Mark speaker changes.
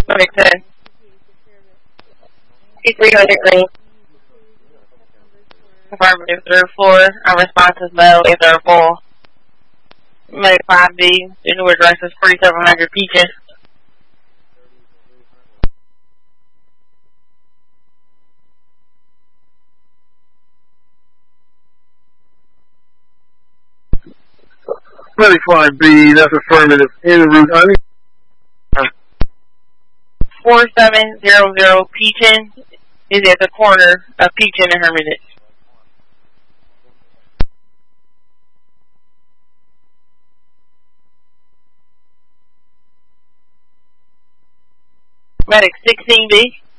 Speaker 1: Medic 10. P300 green. Affirmative, third floor. Our response is low, is third floor. Medic 5B, the new address is 4700 Peaches.
Speaker 2: Medic 5B, that's affirmative. En route, I need
Speaker 1: 4700 Peachin is at the corner of Peachin and Hermitage. Medic 16B.